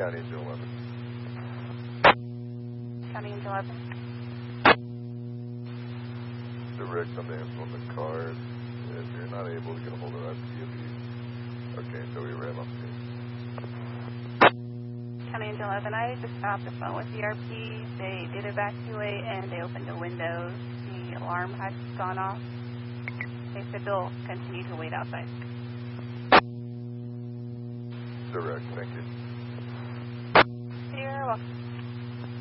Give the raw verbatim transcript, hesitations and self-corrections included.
County Engine eleven. County Engine eleven. Direct on the answer on the card. If you're not able to get a hold of that, you'll be okay, so we ran off the County Engine eleven, I just got off the phone with C R P. They did evacuate and they opened the windows. The alarm had gone off. They said they'll continue to wait outside. Direct, thank you. You're welcome.